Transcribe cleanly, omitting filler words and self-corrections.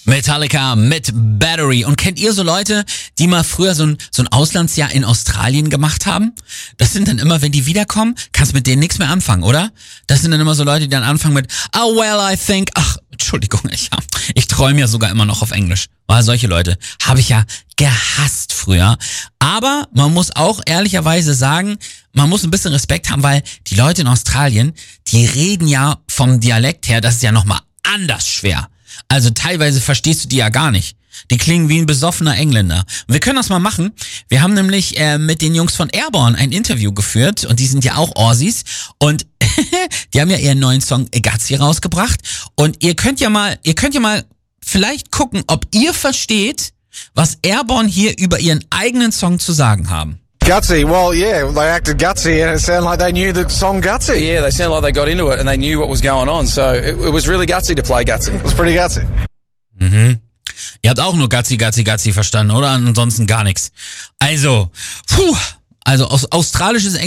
Metallica mit Battery. Und kennt ihr so Leute, die mal früher so ein Auslandsjahr in Australien gemacht haben? Das sind dann immer, wenn die wiederkommen, kannst mit denen nichts mehr anfangen, oder? Das sind dann immer so Leute, die dann anfangen mit, oh well, I think, Entschuldigung, ich träume ja sogar immer noch auf Englisch. Weil solche Leute habe ich ja gehasst früher. Aber man muss auch ehrlicherweise sagen, man muss ein bisschen Respekt haben, weil die Leute in Australien, die reden ja vom Dialekt her, das ist ja nochmal anders schwer. Also teilweise verstehst du die ja gar nicht. Die klingen wie ein besoffener Engländer. Und wir können das mal machen. Wir haben nämlich mit den Jungs von Airborne ein Interview geführt und die sind ja auch Aussies und die haben ja ihren neuen Song Gazzi rausgebracht und ihr könnt ja mal vielleicht gucken, ob ihr versteht, was Airborne hier über ihren eigenen Song zu sagen haben. Gutsy, well, yeah, they acted gutsy and it sounded like they knew the song Gutsy. Yeah, they sounded like they got into it and they knew what was going on, so it was really gutsy to play Gutsy. It was pretty gutsy. Mhm. Ihr habt auch nur Gazzi, Gazzi, Gazzi verstanden, oder? Ansonsten gar nichts. Also, australisches